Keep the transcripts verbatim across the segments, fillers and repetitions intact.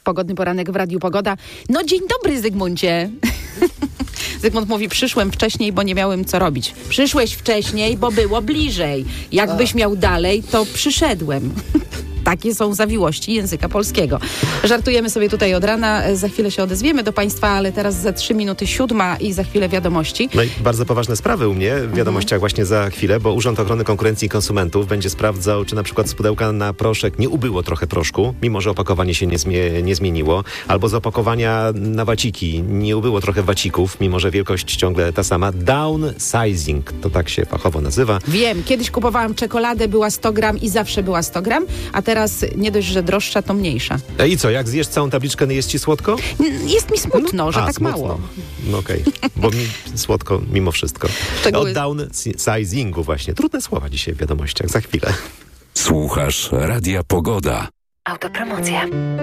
Pogodny poranek w Radiu Pogoda. No dzień dobry, Zygmuncie. Zygmunt mówi, przyszłem wcześniej, bo nie miałem co robić. Przyszłeś wcześniej, bo było bliżej. Jakbyś miał dalej, to przyszedłem. Takie są zawiłości języka polskiego. Żartujemy sobie tutaj od rana, za chwilę się odezwiemy do Państwa, ale teraz za trzy minuty siódma i za chwilę wiadomości. No i bardzo poważne sprawy u mnie w wiadomościach mhm. właśnie za chwilę, bo Urząd Ochrony Konkurencji i Konsumentów będzie sprawdzał, czy na przykład z pudełka na proszek nie ubyło trochę proszku, mimo że opakowanie się nie, zmie- nie zmieniło, albo z opakowania na waciki nie ubyło trochę wacików, mimo że wielkość ciągle ta sama. Downsizing, to tak się fachowo nazywa. Wiem, kiedyś kupowałam czekoladę, była sto gram i zawsze była sto gram, a teraz nie dość, że droższa, to mniejsza. I co, jak zjesz całą tabliczkę, nie jest ci słodko? Jest mi smutno, no, że a, tak smutno. mało. No okej, okay. Bo mi słodko mimo wszystko. Szczegóły... O downsizingu właśnie. Trudne słowa dzisiaj w wiadomościach. Za chwilę. Słuchasz Radia Pogoda. Autopromocja.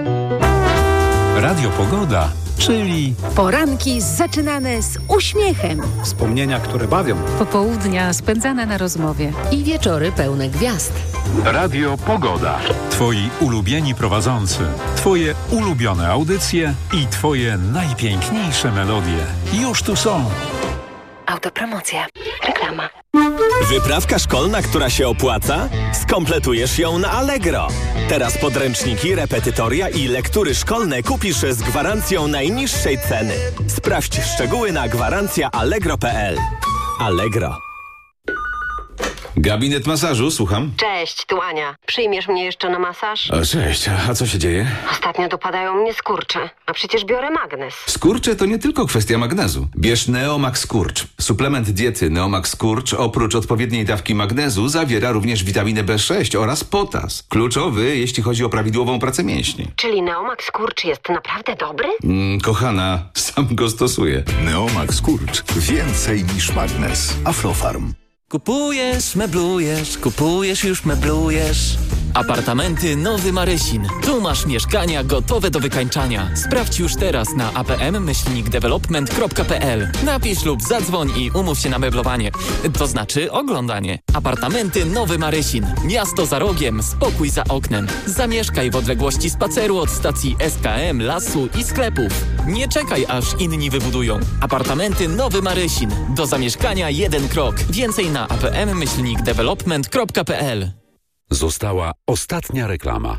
Radio Pogoda, czyli poranki zaczynane z uśmiechem. Wspomnienia, które bawią. Popołudnia spędzane na rozmowie. I wieczory pełne gwiazd. Radio Pogoda. Twoi ulubieni prowadzący, twoje ulubione audycje i twoje najpiękniejsze melodie. Już tu są. Autopromocja. Reklama. Wyprawka szkolna, która się opłaca? Skompletujesz ją na Allegro. Teraz podręczniki, repetytoria i lektury szkolne kupisz z gwarancją najniższej ceny. Sprawdź szczegóły na gwarancja allegro kropka p l. Allegro. Gabinet masażu, słucham. Cześć, tu Ania. Przyjmiesz mnie jeszcze na masaż? O, cześć, a co się dzieje? Ostatnio dopadają mnie skurcze, a przecież biorę magnes. Skurcze to nie tylko kwestia magnezu. Bierz Neomax Skurcz. Suplement diety Neomax Skurcz oprócz odpowiedniej dawki magnezu zawiera również witaminę B sześć oraz potas. Kluczowy, jeśli chodzi o prawidłową pracę mięśni. Czyli Neomax Skurcz jest naprawdę dobry? Mm, kochana, sam go stosuję. Neomax Skurcz. Więcej niż magnes. Aflofarm. Kupujesz, meblujesz, kupujesz, już meblujesz. Apartamenty Nowy Marysin. Tu masz mieszkania gotowe do wykańczania. Sprawdź już teraz na a p m myślnik development kropka p l. Napisz lub zadzwoń i umów się na meblowanie. To znaczy oglądanie. Apartamenty Nowy Marysin. Miasto za rogiem, spokój za oknem. Zamieszkaj w odległości spaceru od stacji S K M, lasu i sklepów. Nie czekaj, aż inni wybudują. Apartamenty Nowy Marysin. Do zamieszkania jeden krok. Więcej na a p m myślnik development kropka p l. Została ostatnia reklama.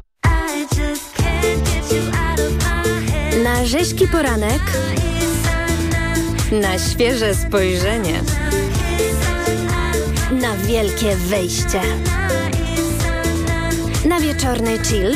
Na rzeźki poranek, na świeże spojrzenie, na wielkie wejście, na wieczorny chill,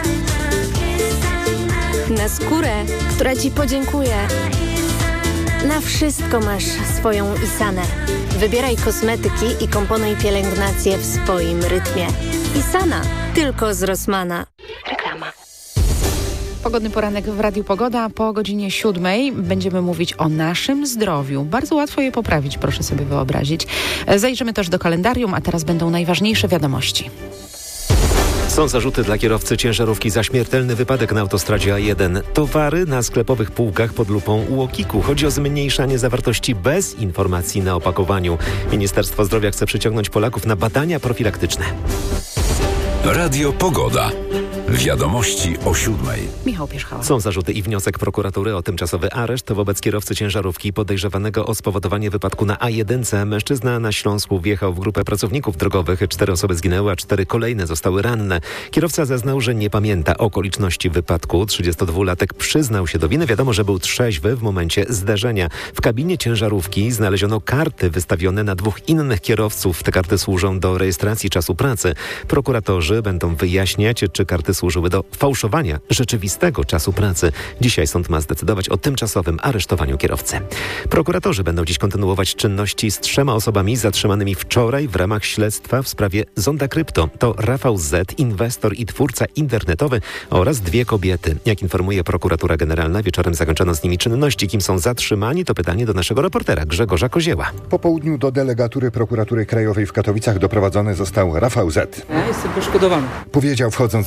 na skórę, która Ci podziękuje. Na wszystko masz swoją Isanę. Wybieraj kosmetyki i komponuj pielęgnację w swoim rytmie. Isana, tylko z Rossmana. Reklama. Pogodny poranek w Radiu Pogoda. Po godzinie siódmej będziemy mówić o naszym zdrowiu. Bardzo łatwo je poprawić, proszę sobie wyobrazić. Zajrzymy też do kalendarium, a teraz będą najważniejsze wiadomości. Są zarzuty dla kierowcy ciężarówki za śmiertelny wypadek na autostradzie A jeden. Towary na sklepowych półkach pod lupą U O K I K-u. Chodzi o zmniejszanie zawartości bez informacji na opakowaniu. Ministerstwo Zdrowia chce przyciągnąć Polaków na badania profilaktyczne. Radio Pogoda. Wiadomości o siódmej. Michał Pierzchała. Są zarzuty i wniosek prokuratury o tymczasowy areszt wobec kierowcy ciężarówki podejrzewanego o spowodowanie wypadku na A jeden. Mężczyzna na Śląsku wjechał w grupę pracowników drogowych. Cztery osoby zginęły, a cztery kolejne zostały ranne. Kierowca zeznał, że nie pamięta okoliczności wypadku. trzydziestodwulatek przyznał się do winy. Wiadomo, że był trzeźwy w momencie zdarzenia. W kabinie ciężarówki znaleziono karty wystawione na dwóch innych kierowców. Te karty służą do rejestracji czasu pracy. Prokuratorzy będą wyjaśniać, czy karty służyły do fałszowania rzeczywistego czasu pracy. Dzisiaj sąd ma zdecydować o tymczasowym aresztowaniu kierowcy. Prokuratorzy będą dziś kontynuować czynności z trzema osobami zatrzymanymi wczoraj w ramach śledztwa w sprawie Zonda Krypto. To Rafał Z., inwestor i twórca internetowy oraz dwie kobiety. Jak informuje prokuratura generalna, wieczorem zakończono z nimi czynności. Kim są zatrzymani? To pytanie do naszego reportera Grzegorza Kozieła. Po południu do delegatury prokuratury krajowej w Katowicach doprowadzony został Rafał Z. Ja jestem poszkodowany. Powiedział, wchodząc do budynku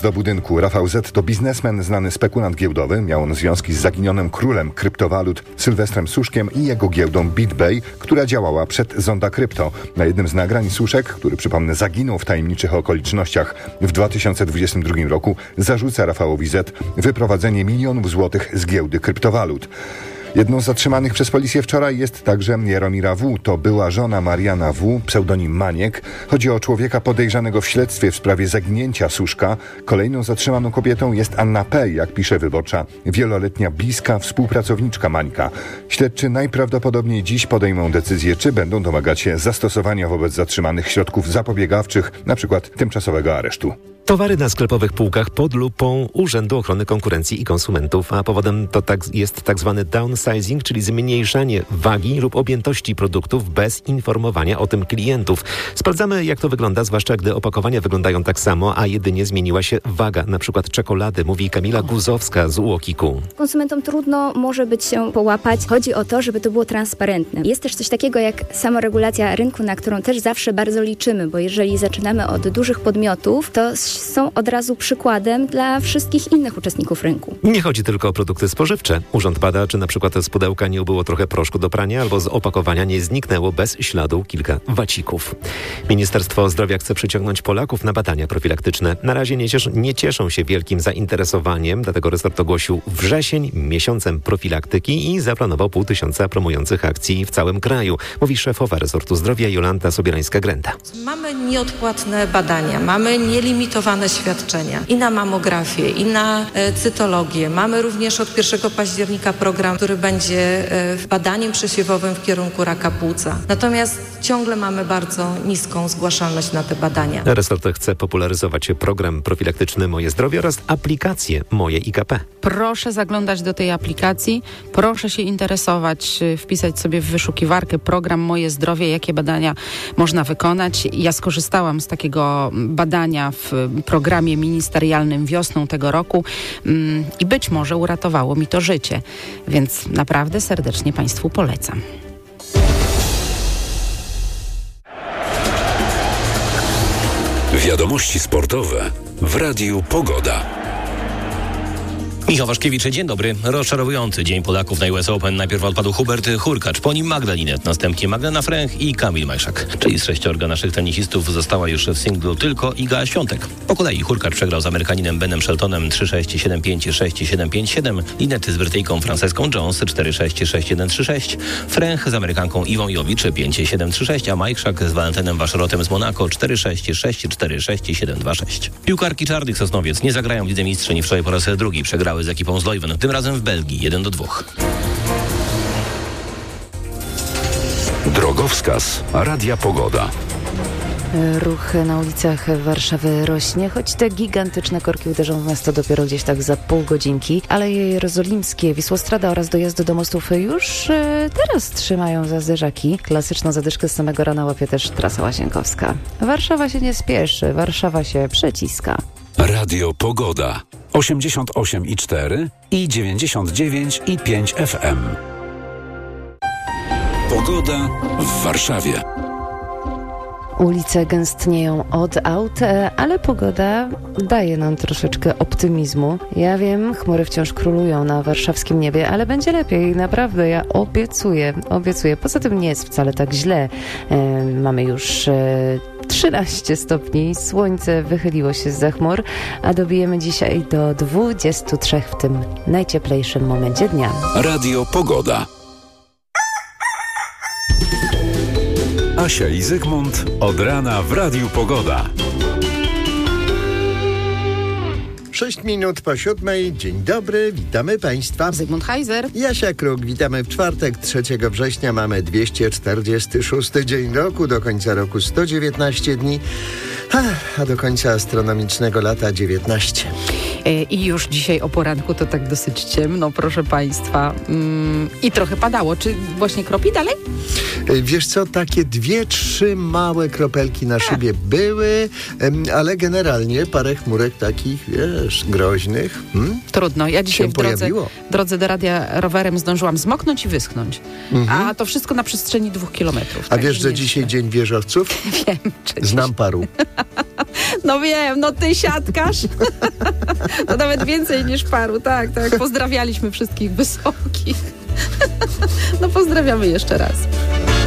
rynku. Rafał Z. to biznesmen, znany spekulant giełdowy. Miał on związki z zaginionym królem kryptowalut Sylwestrem Suszkiem i jego giełdą BitBay, która działała przed Zonda Krypto. Na jednym z nagrań Suszek, który przypomnę zaginął w tajemniczych okolicznościach w dwa tysiące dwudziestym drugim roku, zarzuca Rafałowi Z. wyprowadzenie milionów złotych z giełdy kryptowalut. Jedną z zatrzymanych przez policję wczoraj jest także Jaromira W. To była żona Mariana W., pseudonim Maniek. Chodzi o człowieka podejrzanego w śledztwie w sprawie zaginięcia Suszka. Kolejną zatrzymaną kobietą jest Anna P., jak pisze Wyborcza, wieloletnia bliska współpracowniczka Mańka. Śledczy najprawdopodobniej dziś podejmą decyzję, czy będą domagać się zastosowania wobec zatrzymanych środków zapobiegawczych, np. tymczasowego aresztu. Towary na sklepowych półkach pod lupą Urzędu Ochrony Konkurencji i Konsumentów, a powodem to tak, jest tak zwany downsizing, czyli zmniejszanie wagi lub objętości produktów bez informowania o tym klientów. Sprawdzamy, jak to wygląda, zwłaszcza gdy opakowania wyglądają tak samo, a jedynie zmieniła się waga, na przykład czekolady, mówi Kamila Guzowska z U O K I K-u. Konsumentom trudno może być się połapać. Chodzi o to, żeby to było transparentne. Jest też coś takiego jak samoregulacja rynku, na którą też zawsze bardzo liczymy, bo jeżeli zaczynamy od dużych podmiotów, to są od razu przykładem dla wszystkich innych uczestników rynku. Nie chodzi tylko o produkty spożywcze. Urząd bada, czy na przykład z pudełka nie ubyło trochę proszku do prania, albo z opakowania nie zniknęło bez śladu kilka wacików. Ministerstwo Zdrowia chce przyciągnąć Polaków na badania profilaktyczne. Na razie nie, ciesz- nie cieszą się wielkim zainteresowaniem, dlatego resort ogłosił wrzesień miesiącem profilaktyki i zaplanował pół tysiąca promujących akcji w całym kraju, mówi szefowa resortu zdrowia Jolanta Sobierańska-Grenda. Mamy nieodpłatne badania, mamy nielimitowane świadczenia i na mamografię, i na e, cytologię. Mamy również od pierwszego października program, który będzie e, badaniem przesiewowym w kierunku raka płuca. Natomiast ciągle mamy bardzo niską zgłaszalność na te badania. Resort chce popularyzować program profilaktyczny Moje Zdrowie oraz aplikację Moje I K P. Proszę zaglądać do tej aplikacji, proszę się interesować, wpisać sobie w wyszukiwarkę program Moje Zdrowie, jakie badania można wykonać. Ja skorzystałam z takiego badania w programie ministerialnym wiosną tego roku mm, i być może uratowało mi to życie, więc naprawdę serdecznie Państwu polecam. Wiadomości sportowe w Radiu Pogoda. Michał Waszkiewicz, dzień dobry. Rozczarowujący dzień Polaków na U S Open. Najpierw odpadł Hubert Hurkacz, po nim Magda Linette, następnie Magdalena Fręch i Kamil Majszak. Czyli z sześciorga naszych tenisistów została już w singlu tylko Iga Świątek. Po kolei Hurkacz przegrał z Amerykaninem Benem Sheltonem trzy sześć, siedem pięć, sześć siedem, pięć siedem. Linette z Brytyjką Franceską Jones cztery sześć, sześć jeden, trzy sześć. Fręch z Amerykanką Iwą Jowicz pięć siedem, trzy sześć, a Majszak z Walentynem Waszerotem z Monako cztery sześć, sześć cztery, sześć siedem dwa sześć. Piłkarki Czarnych Sosnowiec nie zagrają w Lidze Mistrzyń. Wczoraj po raz drugi przegrały z ekipą z Leuven, tym razem w Belgii jeden do dwóch. Drogowskaz Radia Pogoda. Ruch na ulicach Warszawy rośnie, choć te gigantyczne korki uderzą w miasto dopiero gdzieś tak za pół godzinki. Aleje Jerozolimskie, Wisłostrada oraz dojazdy do mostów już e, teraz trzymają za zderzaki. Klasyczną zadyszkę z samego rana łapie też trasa Łazienkowska. Warszawa się nie spieszy, Warszawa się przeciska. Radio Pogoda. osiemdziesiąt osiem i cztery i dziewięćdziesiąt dziewięć i pięć F M. Pogoda w Warszawie. Ulice gęstnieją od aut, ale pogoda daje nam troszeczkę optymizmu. Ja wiem, chmury wciąż królują na warszawskim niebie, ale będzie lepiej, naprawdę, ja obiecuję, obiecuję. Poza tym nie jest wcale tak źle. E, mamy już e, trzynaście stopni, słońce wychyliło się zza chmur, a dobijemy dzisiaj do dwudziestu trzech w tym najcieplejszym momencie dnia. Radio Pogoda. Asia i Zygmunt od rana w Radiu Pogoda. Sześć minut po siódmej. Dzień dobry, witamy Państwa. Zygmunt Heiser. Jasia Kruk, witamy w czwartek, trzeciego września. Mamy dwieście czterdziesty szósty dzień roku, do końca roku sto dziewiętnaście dni, a, a do końca astronomicznego lata dziewiętnaście. I już dzisiaj o poranku to tak dosyć ciemno, proszę Państwa. Mm, I trochę padało. Czy właśnie kropi dalej? Wiesz co, takie dwie, trzy małe kropelki na szybie były, ale generalnie parę chmurek takich, wiesz, groźnych. Hmm? Trudno. Ja dzisiaj się w drodze, pojawiło. drodze do radia rowerem zdążyłam zmoknąć i wyschnąć. Mhm. A to wszystko na przestrzeni dwóch kilometrów. A tak wiesz, że nieźle. dzisiaj Dzień Wieżowców? Wiem. Przecież. Znam paru. No wiem, no ty siatkarz. To nawet więcej niż paru, tak, tak. Pozdrawialiśmy wszystkich wysokich. No pozdrawiamy jeszcze raz.